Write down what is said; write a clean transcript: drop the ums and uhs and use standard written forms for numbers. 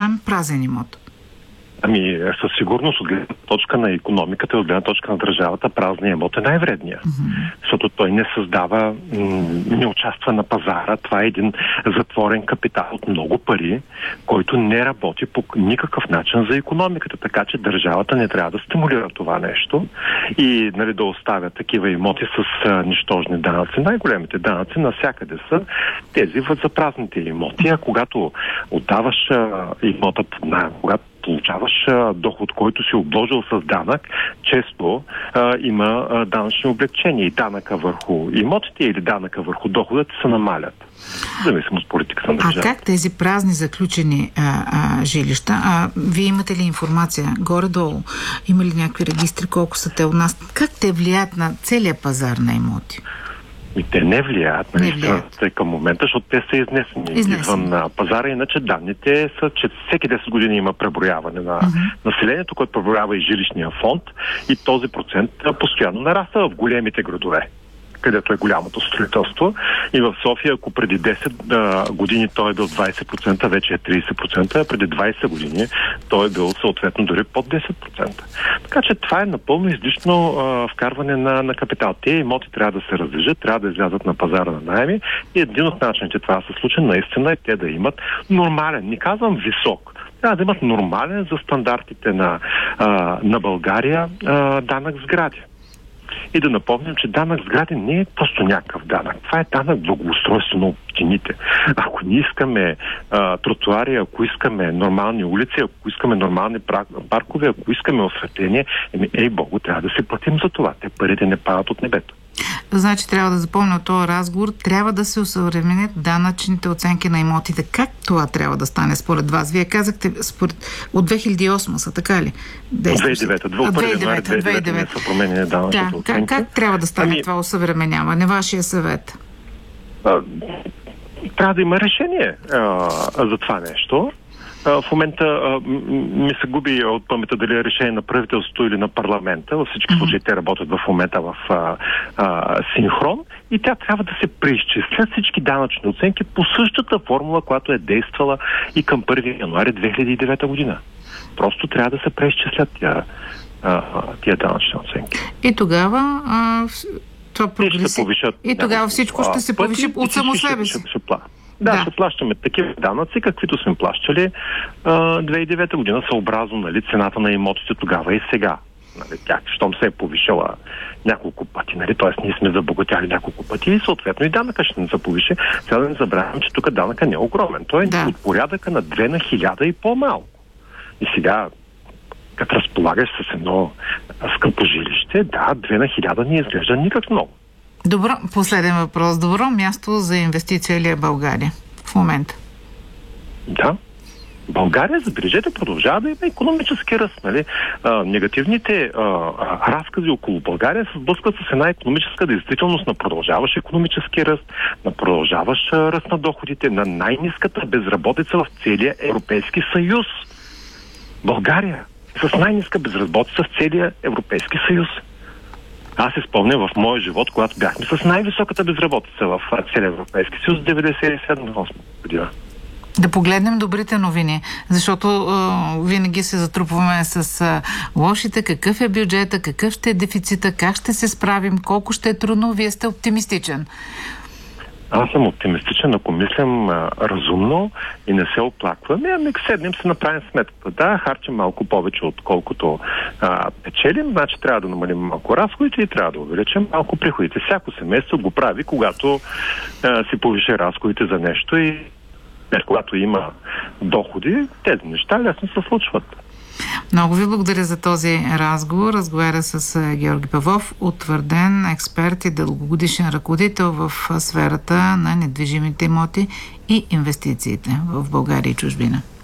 назовем празен имот? Ами, със сигурност от гледна точка на икономиката и от гледна точка на държавата, празният имот е най-вредният. Защото той не създава, не участва на пазара. Това е един затворен капитал от много пари, който не работи по никакъв начин за икономиката. Така че държавата не трябва да стимулира това нещо и да оставя такива имоти с нищожни данъци. Най-големите данъци навсякъде са тези за празните имоти. А когато отдаваш имота под наем, когато получаваш доход, който си обложил с данък, често има данъчни облекчения и данъка върху имотите или данъка върху дохода се намалят. Зависимо от политиката на държавата. А как тези празни заключени жилища, вие имате ли информация горе-долу? Има ли някакви регистри, колко са те у нас? Как те влияят на целия пазар на имоти? И те не влияят на истината към момента, защото те са изнесени извън пазара. Иначе данните са, че всеки 10 години има преброяване на населението, което преброява и жилищния фонд, и този процент постоянно нараства в големите градове, където е голямото строителство. И в София, ако преди 10 години той е бил 20%, вече е 30%, а преди 20 години той е бил съответно дори под 10%. Така че това е напълно излишно вкарване на капитал. Те имоти трябва да се раздвижат, трябва да излязат на пазара на наеми и един от начините това да се случи наистина е те да имат нормален, не казвам висок, трябва да имат нормален за стандартите на България данък сгради. И да напомням, че данък сгради не е просто някакъв данък. Това е данък благоустройство на общините. Ако не искаме тротуари, ако искаме нормални улици, ако искаме нормални паркове, ако искаме осветление, Богу, трябва да се платим за това. Те парите не падат от небето. Значи трябва да запомня от този разговор, трябва да се усъвременят данъчните оценки на имотите. Как това трябва да стане според вас? Вие казахте от 2008 са, така ли? От 2009. От 2009 са променени данъчните оценки. Как трябва да стане това усъвременяване? Вашия съвет? Трябва да има решение за това нещо. В момента ми се губи от паметта дали е решение на правителството или на парламента. Във всички случаи те работят в момента в синхрон и тя трябва да се преизчислят всички данъчни оценки по същата формула, която е действала и към 1 януари 2009 година. Просто трябва да се преизчислят тия данъчни оценки. И тогава това прогреси. И тогава всичко ще се повиши от само себе си. Ще плащаме такива данъци, каквито сме плащали 2009 година, съобразно цената на имотите тогава и сега. Тя, щом се е повишила няколко пъти, т.е. ние сме забогатяли няколко пъти и съответно и данъка ще не се повиши. Трябва да не забравям, че тук данъка не е огромен. Той е от порядъка на 2 на 1000 и по-малко. И сега, като разполагаш с едно скъпо жилище, 2 на 1000 не изглежда никак много. Добро, последен въпрос. Добро място за инвестиция ли е България в момента? Да. България, забележете, продължава да има икономически ръст. Негативните разкази около България се сблъскват с една икономическа действителност на продължаващ икономически ръст, на продължаващ ръст на доходите, на най-ниската безработица в целия Европейски съюз. България с най-ниска безработица в целия Европейски съюз. Аз се спомням в моя живот, когато бяхме с най-високата безработица в целия Европейски съюз 97-8 година. Да погледнем добрите новини, защото винаги се затрупваме с лошите. Какъв е бюджета, какъв ще е дефицита, как ще се справим, колко ще е трудно. Вие сте оптимистичен. Аз съм оптимистичен, ако мислям разумно и не се оплакваме, седнем се направим сметката. Да, харчим малко повече, отколкото печелим, значи трябва да намалим малко разходите и трябва да увеличим малко приходите. Всяко семейство го прави, когато си повиши разходите за нещо и когато има доходи, тези неща лесно се случват. Много ви благодаря за този разговор. Разговаря с Георги Павлов, утвърден експерт и дългогодишен ръководител в сферата на недвижимите имоти и инвестициите в България и чужбина.